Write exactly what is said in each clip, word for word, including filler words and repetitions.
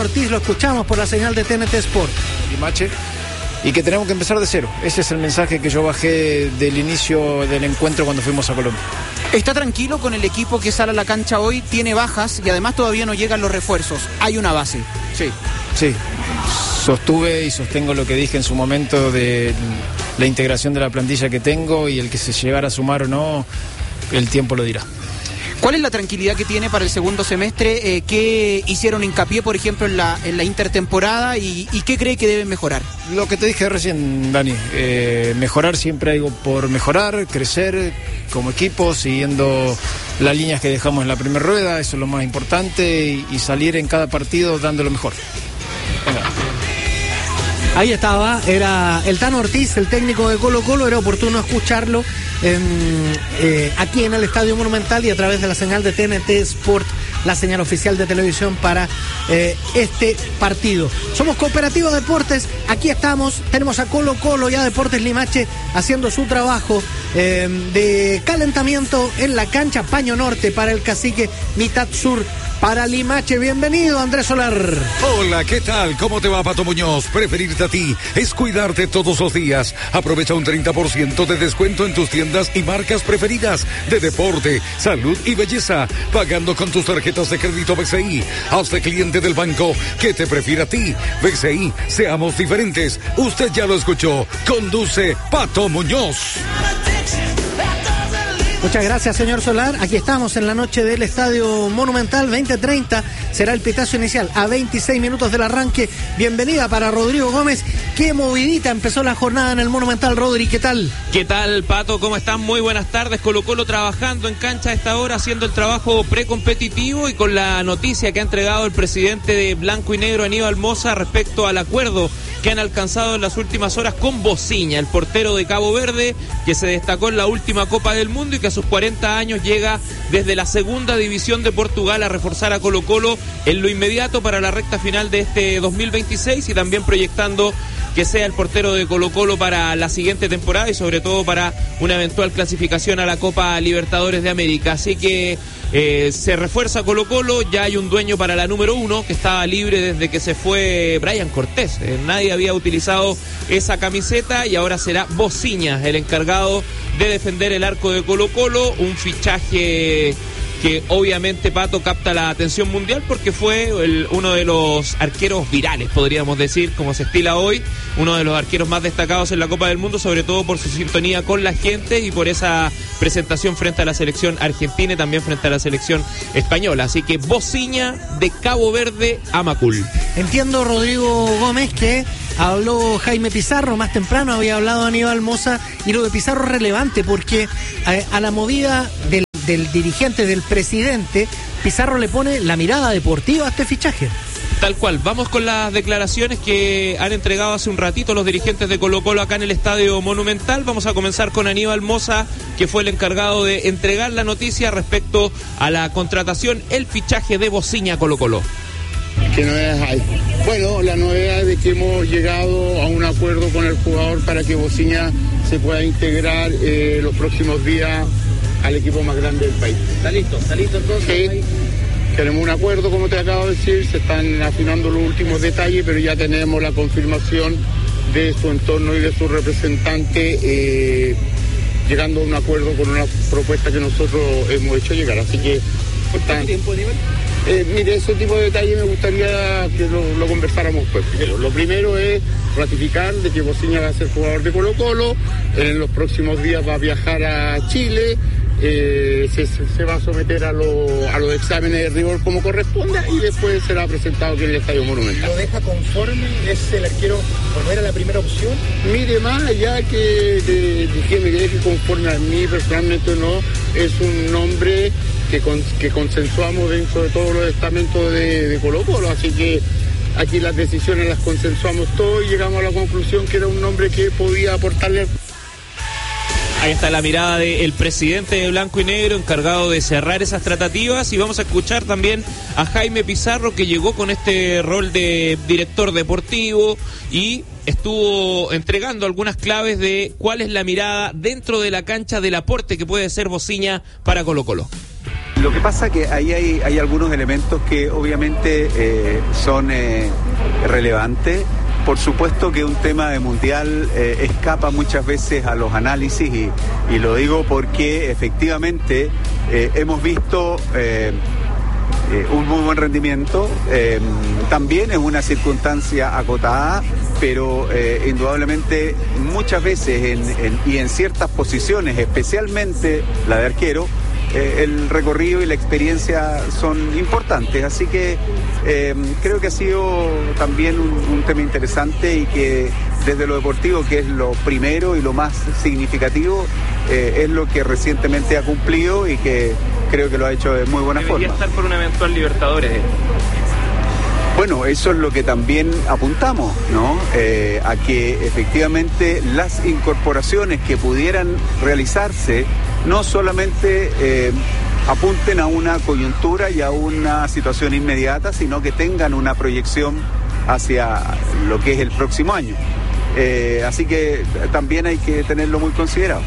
Ortiz, lo escuchamos por la señal de T N T Sport. Limache, y que tenemos que empezar de cero. Ese es el mensaje que yo bajé del inicio del encuentro cuando fuimos a Colombia. ¿Está tranquilo con el equipo que sale a la cancha hoy? Tiene bajas y además todavía no llegan los refuerzos. Hay una base. Sí, sí. Sostuve y sostengo lo que dije en su momento de la integración de la plantilla que tengo, y el que se llegara a sumar o no, el tiempo lo dirá. ¿Cuál es la tranquilidad que tiene para el segundo semestre? Eh, ¿Qué hicieron hincapié, por ejemplo, en la, en la intertemporada y, y qué cree que deben mejorar? Lo que te dije recién, Dani, eh, mejorar siempre algo por mejorar, crecer como equipo, siguiendo las líneas que dejamos en la primera rueda, eso es lo más importante, y, y salir en cada partido dando lo mejor. Venga. Ahí estaba, era el Tano Ortiz, el técnico de Colo Colo. Era oportuno escucharlo en, eh, aquí en el Estadio Monumental y a través de la señal de T N T Sport, la señal oficial de televisión para eh, este partido. Somos Cooperativa Deportes, aquí estamos, tenemos a Colo Colo y a Deportes Limache haciendo su trabajo eh, de calentamiento en la cancha. Paño norte para el Cacique, mitad sur para Limache. Bienvenido, Andrés Solar. Hola, ¿qué tal? ¿Cómo te va, Pato Muñoz? Preferirte a ti es cuidarte todos los días. Aprovecha un treinta por ciento de descuento en tus tiendas y marcas preferidas de deporte, salud y belleza, pagando con tus tarjetas de crédito B C I. Hazte cliente del banco que te prefiere a ti. B C I, seamos diferentes. Usted ya lo escuchó. Conduce Pato Muñoz. Muchas gracias, señor Solar. Aquí estamos en la noche del Estadio Monumental. Veinte treinta será el pitazo inicial a veintiséis minutos del arranque. Bienvenida para Rodrigo Gómez. Qué movidita empezó la jornada en el Monumental. Rodri, ¿qué tal? ¿Qué tal, Pato? ¿Cómo están? Muy buenas tardes. Colo Colo trabajando en cancha a esta hora, haciendo el trabajo precompetitivo, y con la noticia que ha entregado el presidente de Blanco y Negro, Aníbal Mosa, respecto al acuerdo que han alcanzado en las últimas horas con Bociña, el portero de Cabo Verde, que se destacó en la última Copa del Mundo y que a sus cuarenta años llega desde la segunda división de Portugal a reforzar a Colo Colo en lo inmediato para la recta final de este dos mil veintiséis, y también proyectando que sea el portero de Colo Colo para la siguiente temporada y sobre todo para una eventual clasificación a la Copa Libertadores de América. Así que eh, se refuerza Colo Colo, ya hay un dueño para la número uno que estaba libre desde que se fue Brian Cortés. Eh, nadie había utilizado esa camiseta y ahora será Bociña el encargado de defender el arco de Colo Colo, un fichaje que obviamente, Pato, capta la atención mundial porque fue el, uno de los arqueros virales, podríamos decir, como se estila hoy, uno de los arqueros más destacados en la Copa del Mundo, sobre todo por su sintonía con la gente y por esa presentación frente a la selección argentina y también frente a la selección española. Así que Bociña de Cabo Verde a Macul. Entiendo, Rodrigo Gómez, que habló Jaime Pizarro más temprano, había hablado Aníbal Mosa, y lo de Pizarro es relevante porque a, a la movida del, del dirigente, del presidente, Pizarro le pone la mirada deportiva a este fichaje. Tal cual, vamos con las declaraciones que han entregado hace un ratito los dirigentes de Colo Colo acá en el Estadio Monumental. Vamos a comenzar con Aníbal Mosa, que fue el encargado de entregar la noticia respecto a la contratación, el fichaje de Bociña a Colo Colo. ¿Qué novedades hay? Bueno, la novedad es de que hemos llegado a un acuerdo con el jugador para que Bociña se pueda integrar eh, los próximos días al equipo más grande del país. ¿Está listo? ¿Está listo entonces? Sí. Tenemos un acuerdo, como te acabo de decir, se están afinando los últimos detalles, pero ya tenemos la confirmación de su entorno y de su representante, eh, llegando a un acuerdo con una propuesta que nosotros hemos hecho llegar. Así que... ¿Por cuánto tiempo, Aníbal? Eh, mire, ese tipo de detalles me gustaría que lo, lo conversáramos pues primero. Lo primero es ratificar de que Bociña va a ser jugador de Colo Colo, en los próximos días va a viajar a Chile, eh, se, se va a someter a, lo, a los exámenes de rigor como corresponda y después será presentado aquí en el Estadio Monumental. ¿Lo deja conforme? ¿Es el arquero por no era la primera opción? Mire, más allá que de, de que me deje conforme a mí, personalmente no, es un nombre que, con, que consensuamos dentro de todos los estamentos de, de Colo Colo, así que aquí las decisiones las consensuamos todos y llegamos a la conclusión que era un nombre que podía aportarle. Ahí está la mirada del presidente de Blanco y Negro, encargado de cerrar esas tratativas, y vamos a escuchar también a Jaime Pizarro, que llegó con este rol de director deportivo y estuvo entregando algunas claves de cuál es la mirada dentro de la cancha del aporte que puede ser Bociña para Colo Colo. Lo que pasa que ahí hay, hay algunos elementos que obviamente eh, son eh, relevantes. Por supuesto que un tema de mundial eh, escapa muchas veces a los análisis y, y lo digo porque efectivamente eh, hemos visto eh, eh, un muy buen rendimiento, eh, también es una circunstancia acotada, pero eh, indudablemente muchas veces en, en, y en ciertas posiciones, especialmente la de arquero, Eh, el recorrido y la experiencia son importantes, así que eh, creo que ha sido también un, un tema interesante y que desde lo deportivo, que es lo primero y lo más significativo, eh, es lo que recientemente ha cumplido y que creo que lo ha hecho de muy buena Debería forma. estar por una eventual Libertadores. Bueno, eso es lo que también apuntamos, ¿no? Eh, a que efectivamente las incorporaciones que pudieran realizarse no solamente eh, apunten a una coyuntura y a una situación inmediata, sino que tengan una proyección hacia lo que es el próximo año. Eh, así que también hay que tenerlo muy considerado.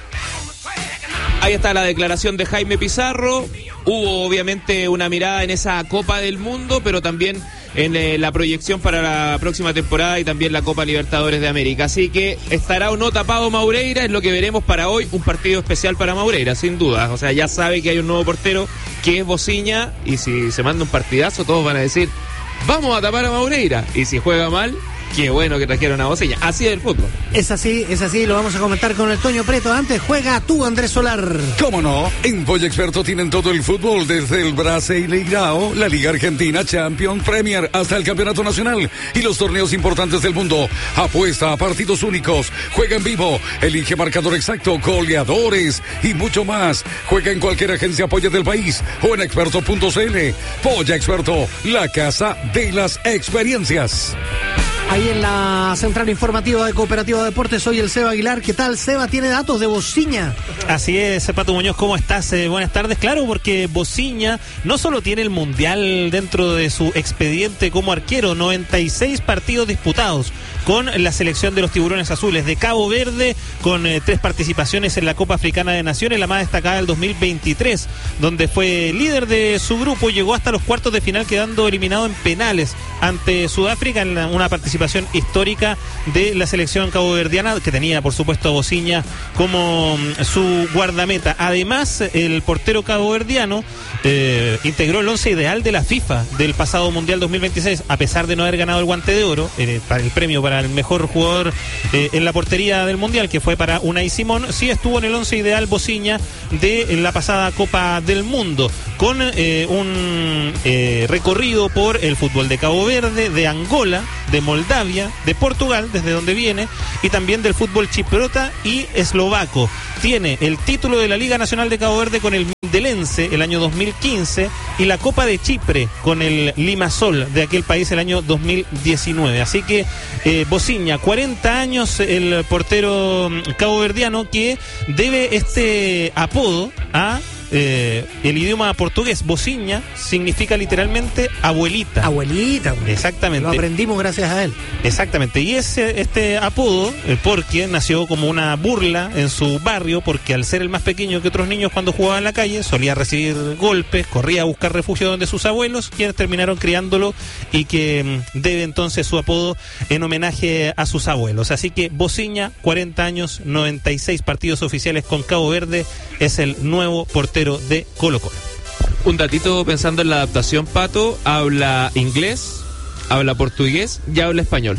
Ahí está la declaración de Jaime Pizarro. Hubo obviamente una mirada en esa Copa del Mundo, pero también en eh, la proyección para la próxima temporada y también la Copa Libertadores de América. Así que estará o no tapado Maureira, es lo que veremos para hoy. Un partido especial para Maureira, sin duda. O sea, ya sabe que hay un nuevo portero que es Bociña, y si se manda un partidazo todos van a decir, vamos a tapar a Maureira. Y si juega mal, qué bueno que trajeron a Bociña. Así es el fútbol. Es así, es así, lo vamos a comentar con el Toño Preto. Antes juega tú, Andrés Solar. ¿Cómo no? En Polla Experto tienen todo el fútbol, desde el Brasileirao, la Liga Argentina, Champions, Premier, hasta el Campeonato Nacional y los torneos importantes del mundo. Apuesta a partidos únicos, juega en vivo, elige marcador exacto, goleadores y mucho más. Juega en cualquier agencia Polla del país o en experto punto c l. Polla Experto, la casa de las experiencias. Ahí en la central informativa de Cooperativa Deportes, soy el Seba Aguilar. ¿Qué tal, Seba? ¿Tiene datos de Bociña? Así es, Pato Muñoz, ¿cómo estás? Eh, buenas tardes. Claro, porque Bociña no solo tiene el Mundial dentro de su expediente como arquero, noventa y seis partidos disputados con la selección de los Tiburones Azules de Cabo Verde, con eh, tres participaciones en la Copa Africana de Naciones, la más destacada del dos mil veintitrés, donde fue líder de su grupo, llegó hasta los cuartos de final quedando eliminado en penales ante Sudáfrica en la, una participación histórica de la selección caboverdiana, que tenía por supuesto a Bociña como mm, su guardameta. Además, el portero caboverdiano eh, integró el once ideal de la FIFA del pasado Mundial dos mil veintiséis, a pesar de no haber ganado el Guante de Oro, eh, para el premio para el mejor jugador eh, en la portería del Mundial, que fue para Unai Simón. Sí estuvo en el once ideal Bociña de la pasada Copa del Mundo, con eh, un eh, recorrido por el fútbol de Cabo Verde, de Angola, de Moldavia, de Portugal, desde donde viene, y también del fútbol chipriota y eslovaco. Tiene el título de la Liga Nacional de Cabo Verde con el Mindelense el año dos mil quince y la Copa de Chipre con el Limassol de aquel país el año dos mil diecinueve. Así que eh, Bociña, cuarenta años, el portero caboverdiano, que debe este apodo a Eh, el idioma portugués. Bociña significa literalmente abuelita. Abuelita. Exactamente. Lo aprendimos gracias a él. Exactamente. Y ese, este apodo, eh, porque nació como una burla en su barrio, porque al ser el más pequeño que otros niños cuando jugaba en la calle, solía recibir golpes, corría a buscar refugio donde sus abuelos, quienes terminaron criándolo, y que mm, debe entonces su apodo en homenaje a sus abuelos. Así que Bociña, cuarenta años, noventa y seis partidos oficiales con Cabo Verde, es el nuevo portero de Colo Colo. Un datito pensando en la adaptación, Pato, habla inglés, habla portugués y habla español.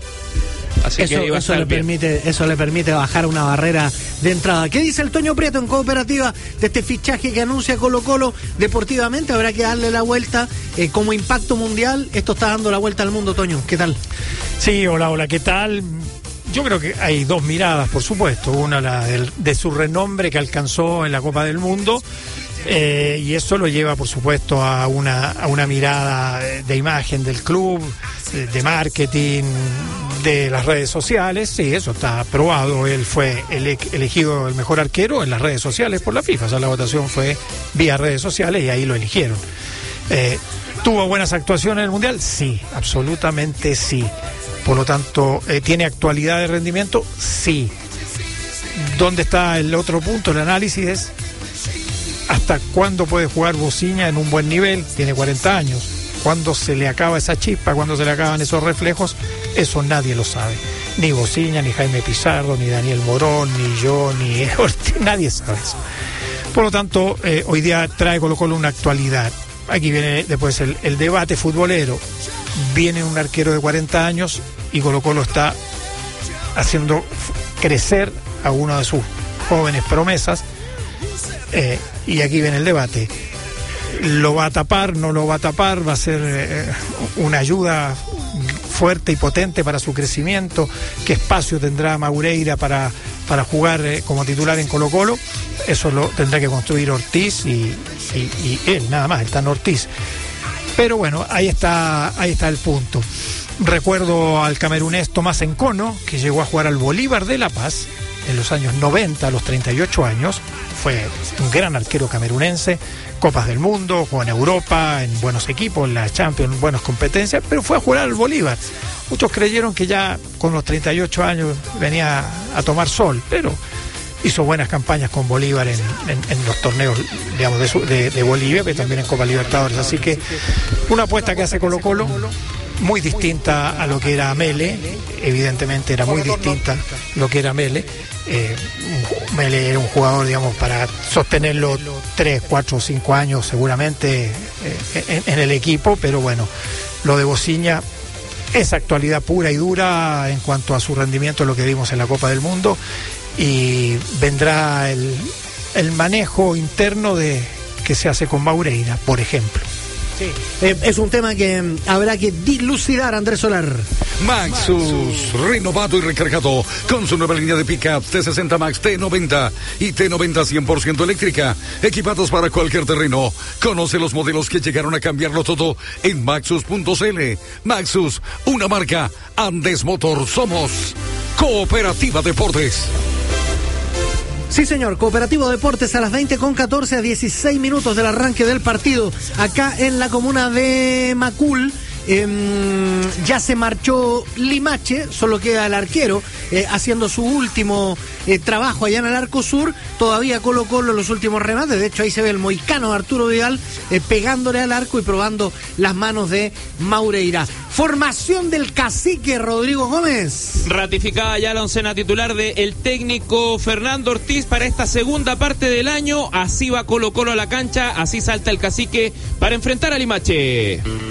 Así eso, que iba a eso, estar le bien. permite, eso le permite bajar una barrera de entrada. ¿Qué dice el Toño Prieto en Cooperativa de este fichaje que anuncia Colo Colo deportivamente? Habrá que darle la vuelta eh, como impacto mundial. Esto está dando la vuelta al mundo, Toño. ¿Qué tal? Sí, hola, hola, ¿qué tal? Yo creo que hay dos miradas, por supuesto. Una, la del, de su renombre que alcanzó en la Copa del Mundo, eh, y eso lo lleva, por supuesto, a una, a una mirada de imagen del club, de, de marketing, de las redes sociales. Sí, eso está probado. Él fue ele- elegido el mejor arquero en las redes sociales por la FIFA. O sea, la votación fue vía redes sociales y ahí lo eligieron. Eh, ¿Tuvo buenas actuaciones en el Mundial? Sí, absolutamente sí. Por lo tanto, eh, ¿tiene actualidad de rendimiento? Sí. ¿Dónde está el otro punto? El análisis es hasta cuándo puede jugar Bociña en un buen nivel. Tiene cuarenta años. Cuándo se le acaba esa chispa, cuándo se le acaban esos reflejos, eso nadie lo sabe. Ni Bociña, ni Jaime Pizarro, ni Daniel Morón, ni yo, ni Ortiz, nadie sabe eso. Por lo tanto, eh, hoy día trae Colo Colo una actualidad. Aquí viene después el, el debate futbolero. Viene un arquero de cuarenta años y Colo Colo está haciendo crecer a uno de sus jóvenes promesas. Eh, y aquí viene el debate. ¿Lo va a tapar? ¿No lo va a tapar? ¿Va a ser eh, una ayuda fuerte y potente para su crecimiento? ¿Qué espacio tendrá Maureira para, para jugar eh, como titular en Colo Colo? Eso lo tendrá que construir Ortiz y, y, y él, nada más, el Tano Ortiz. Pero bueno, ahí está, ahí está el punto. Recuerdo al camerunés Tomás Encono, que llegó a jugar al Bolívar de La Paz en los años noventa, a los treinta y ocho años. Fue un gran arquero camerunense, Copas del Mundo, jugó en Europa, en buenos equipos, en la Champions, en buenas competencias, pero fue a jugar al Bolívar. Muchos creyeron que ya con los treinta y ocho años venía a tomar sol, pero hizo buenas campañas con Bolívar en, en, en los torneos, digamos, de, su, de, de Bolivia, pero también en Copa Libertadores. Así que una apuesta que hace Colo Colo, muy distinta a lo que era Mele, evidentemente era muy distinta a lo que era Mele. Eh, Mele era un jugador, digamos, para sostenerlo tres, cuatro o cinco años seguramente eh, en, en el equipo, pero bueno, lo de Bociña es actualidad pura y dura en cuanto a su rendimiento, lo que vimos en la Copa del Mundo, y vendrá el, el manejo interno de que se hace con Maureira, por ejemplo. Sí. Eh, es un tema que habrá que dilucidar, Andrés Solar. Maxus, renovado y recargado con su nueva línea de pickups T sesenta Max, T noventa y T noventa cien por ciento eléctrica, equipados para cualquier terreno. Conoce los modelos que llegaron a cambiarlo todo en maxus punto c l. Maxus, una marca Andes Motor. Somos Cooperativa Deportes. Sí, señor, Cooperativo Deportes a las veinte con catorce, a dieciséis minutos del arranque del partido, acá en la comuna de Macul. Eh, ya se marchó Limache, solo queda el arquero eh, haciendo su último eh, trabajo allá en el arco sur. Todavía Colo Colo en los últimos remates. De hecho ahí se ve el moicano de Arturo Vidal eh, pegándole al arco y probando las manos de Maureira. Formación del cacique Rodrigo Gómez. Ratificada ya la oncena titular de el técnico Fernando Ortiz para esta segunda parte del año. Así va Colo Colo a la cancha, así salta el cacique para enfrentar a Limache.